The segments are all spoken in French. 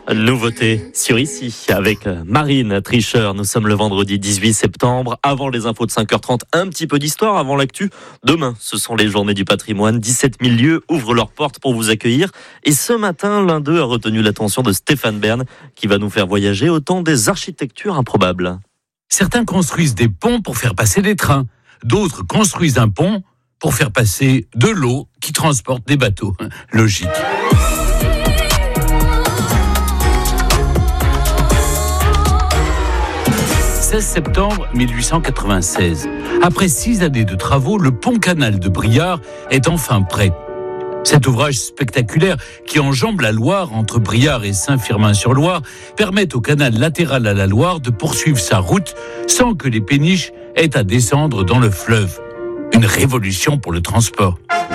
Nouveauté sur Ici avec Marine Tricheur. Nous sommes le vendredi 18 septembre. Avant les infos de 5h30, un petit peu d'histoire avant l'actu. Demain, ce sont les journées du patrimoine. 17 000 lieux ouvrent leurs portes pour vous accueillir. Et ce matin, l'un d'eux a retenu l'attention de Stéphane Bern qui va nous faire voyager au temps des architectures improbables. Certains construisent des ponts pour faire passer des trains. D'autres construisent un pont pour faire passer de l'eau qui transporte des bateaux. Logique. « 16 septembre 1896. Après 6 années de travaux, le pont-canal de Briare est enfin prêt. Cet ouvrage spectaculaire qui enjambe la Loire entre Briare et Saint-Firmin-sur-Loire permet au canal latéral à la Loire de poursuivre sa route sans que les péniches aient à descendre dans le fleuve. Une révolution pour le transport.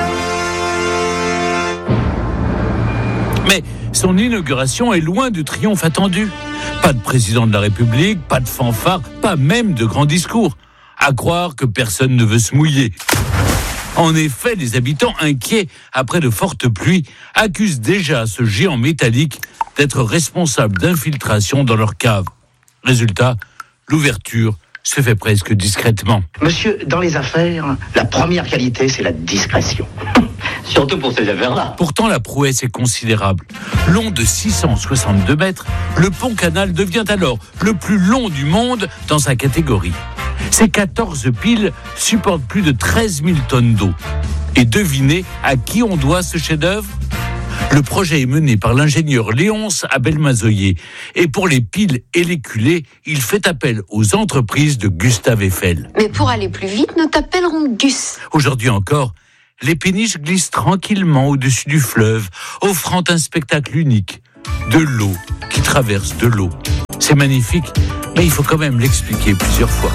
Mais son inauguration est loin du triomphe attendu. Pas de président de la République, pas de fanfare, pas même de grands discours. À croire que personne ne veut se mouiller. En effet, les habitants inquiets après de fortes pluies accusent déjà ce géant métallique d'être responsable d'infiltration dans leur cave. Résultat, l'ouverture se fait presque discrètement. Monsieur, dans les affaires, la première qualité, c'est la discrétion. Surtout pour ces affaires-là. Pourtant, la prouesse est considérable. Long de 662 mètres, le pont-canal devient alors le plus long du monde dans sa catégorie. Ces 14 piles supportent plus de 13 000 tonnes d'eau. Et devinez à qui on doit ce chef-d'œuvre ? Le projet est mené par l'ingénieur Léonce Abel-Mazoyer. Et pour les piles et les culées, il fait appel aux entreprises de Gustave Eiffel. Mais pour aller plus vite, nous t'appellerons Gus. Aujourd'hui encore, les péniches glissent tranquillement au-dessus du fleuve, offrant un spectacle unique. De l'eau qui traverse de l'eau. C'est magnifique, mais il faut quand même l'expliquer plusieurs fois.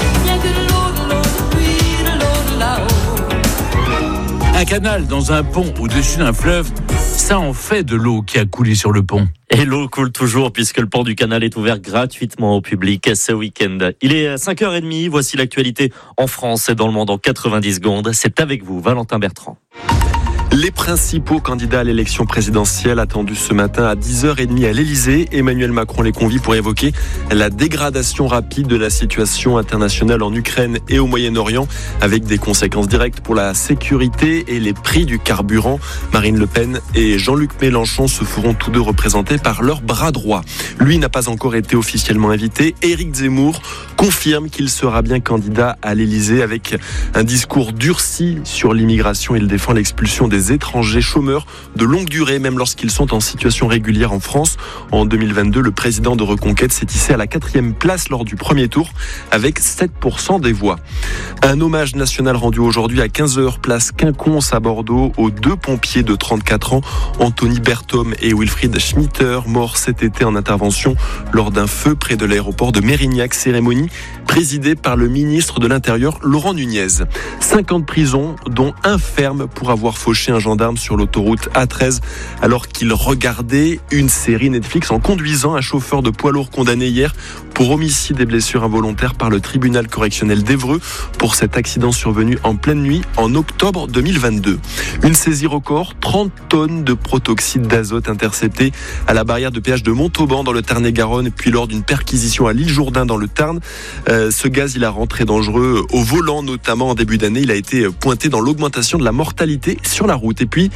Un canal dans un pont au-dessus d'un fleuve, ça en fait de l'eau qui a coulé sur le pont. Et l'eau coule toujours puisque le pont du canal est ouvert gratuitement au public ce week-end. Il est 5h30, voici l'actualité en France et dans le monde en 90 secondes. C'est avec vous, Valentin Bertrand. Les principaux candidats à l'élection présidentielle attendus ce matin à 10h30 à l'Elysée. Emmanuel Macron les convie pour évoquer la dégradation rapide de la situation internationale en Ukraine et au Moyen-Orient avec des conséquences directes pour la sécurité et les prix du carburant. Marine Le Pen et Jean-Luc Mélenchon se feront tous deux représenter par leur bras droit. Lui n'a pas encore été officiellement invité. Éric Zemmour confirme qu'il sera bien candidat à l'Elysée avec un discours durci sur l'immigration. Il défend l'expulsion des étrangers chômeurs de longue durée, même lorsqu'ils sont en situation régulière en France. En 2022, le président de Reconquête s'est hissé à la 4e place lors du premier tour avec 7% des voix. Un hommage national rendu aujourd'hui à 15h, place Quinconce à Bordeaux, aux 2 pompiers de 34 ans, Anthony Berthom et Wilfried Schmitter, morts cet été en intervention lors d'un feu près de l'aéroport de Mérignac. Cérémonie présidée par le ministre de l'Intérieur, Laurent Nunez. 5 ans de prison, dont 1 ferme pour avoir fauché un gendarme sur l'autoroute A13 alors qu'il regardait une série Netflix en conduisant. Un chauffeur de poids lourd condamné hier pour homicide et blessures involontaires par le tribunal correctionnel d'Évreux pour cet accident survenu en pleine nuit en octobre 2022. Une saisie record, 30 tonnes de protoxyde d'azote interceptées à la barrière de péage de Montauban dans le Tarn-et-Garonne, puis lors d'une perquisition à l'île Jourdain dans le Tarn. Ce gaz, il a rentré dangereux au volant, notamment en début d'année. Il a été pointé dans l'augmentation de la mortalité sur la route. Et puis,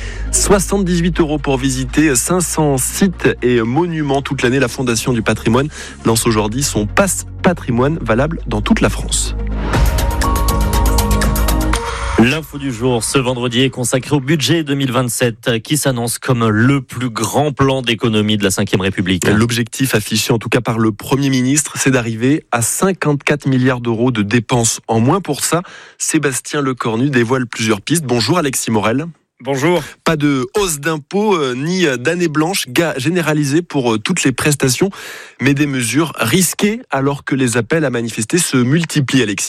78 € pour visiter 500 sites et monuments toute l'année. La Fondation du patrimoine lance aujourd'hui son passe patrimoine valable dans toute la France. L'info du jour ce vendredi est consacrée au budget 2027 qui s'annonce comme le plus grand plan d'économie de la Ve République. L'objectif affiché en tout cas par le Premier ministre, c'est d'arriver à 54 milliards d'euros de dépenses en moins. Pour ça, Sébastien Lecornu dévoile plusieurs pistes. Bonjour Alexis Morel. Bonjour. Pas de hausse d'impôts ni d'année blanche généralisée pour toutes les prestations, mais des mesures risquées alors que les appels à manifester se multiplient, Alexis.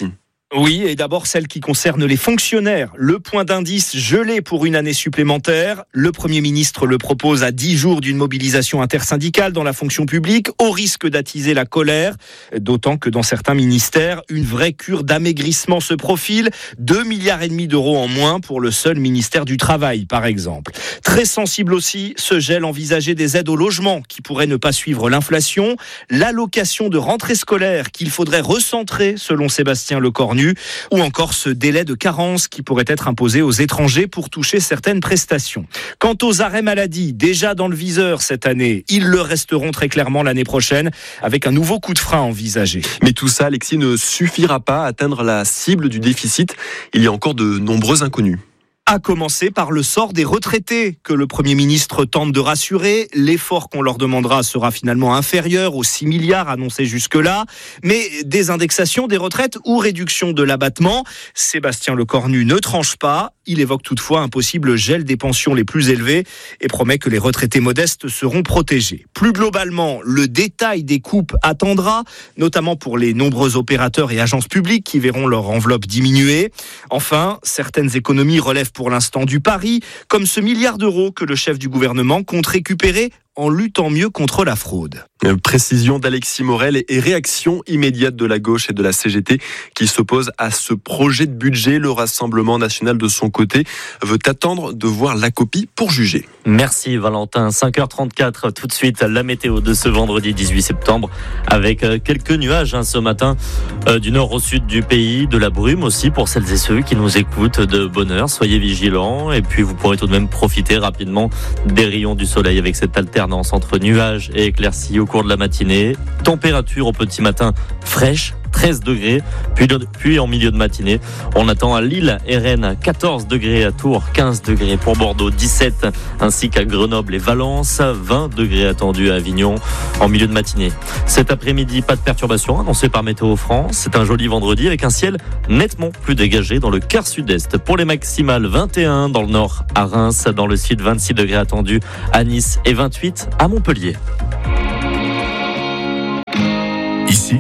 Oui, et d'abord celle qui concerne les fonctionnaires. Le point d'indice gelé pour une année supplémentaire. Le Premier ministre le propose à 10 jours d'une mobilisation intersyndicale dans la fonction publique, au risque d'attiser la colère. D'autant que dans certains ministères, une vraie cure d'amaigrissement se profile. 2,5 milliards d'euros en moins pour le seul ministère du Travail, par exemple. Très sensible aussi, ce gel envisagé des aides au logement qui pourraient ne pas suivre l'inflation. L'allocation de rentrée scolaire qu'il faudrait recentrer, selon Sébastien Lecornu. Ou encore ce délai de carence qui pourrait être imposé aux étrangers pour toucher certaines prestations. Quant aux arrêts maladie, déjà dans le viseur cette année, ils le resteront très clairement l'année prochaine, avec un nouveau coup de frein envisagé. Mais tout ça, Alexis, ne suffira pas à atteindre la cible du déficit. Il y a encore de nombreux inconnus. À commencer par le sort des retraités, que le Premier ministre tente de rassurer. L'effort qu'on leur demandera sera finalement inférieur aux 6 milliards annoncés jusque-là. Mais des indexations des retraites ou réduction de l'abattement, Sébastien Lecornu ne tranche pas. Il évoque toutefois un possible gel des pensions les plus élevées et promet que les retraités modestes seront protégés. Plus globalement, le détail des coupes attendra, notamment pour les nombreux opérateurs et agences publiques qui verront leur enveloppe diminuer. Enfin, certaines économies relèvent pour l'instant du pari, comme ce milliard d'euros que le chef du gouvernement compte récupérer en luttant mieux contre la fraude. Précision d'Alexis Morel et réaction immédiate de la gauche et de la CGT qui s'opposent à ce projet de budget. Le Rassemblement national de son côté veut attendre de voir la copie pour juger. Merci Valentin. 5h34, tout de suite la météo de ce vendredi 18 septembre avec quelques nuages ce matin du nord au sud du pays, de la brume aussi pour celles et ceux qui nous écoutent de bonne heure. Soyez vigilants et puis vous pourrez tout de même profiter rapidement des rayons du soleil avec cette alternance entre nuages et éclaircies au cours de la matinée. Température au petit matin fraîche, 13 degrés, puis en milieu de matinée, on attend à Lille et Rennes 14 degrés, à Tours 15 degrés, pour Bordeaux 17, ainsi qu'à Grenoble et Valence, 20 degrés attendus à Avignon en milieu de matinée. Cet après-midi, pas de perturbations annoncées par Météo France. C'est un joli vendredi avec un ciel nettement plus dégagé dans le quart sud-est. Pour les maximales, 21 dans le nord à Reims, dans le sud 26 degrés attendus à Nice et 28 à Montpellier. Ici,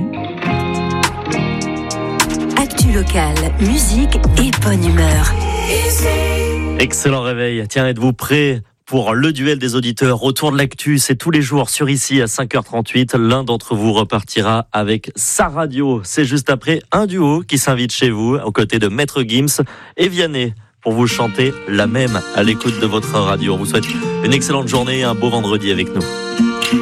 local, musique et bonne humeur. Excellent réveil. Tiens, êtes-vous prêts pour le duel des auditeurs autour de l'actu? C'est tous les jours sur Ici à 5h38. L'un d'entre vous repartira avec sa radio. C'est juste après un duo qui s'invite chez vous, aux côtés de Maître Gims et Vianney, pour vous chanter la même à l'écoute de votre radio. On vous souhaite une excellente journée et un beau vendredi avec nous.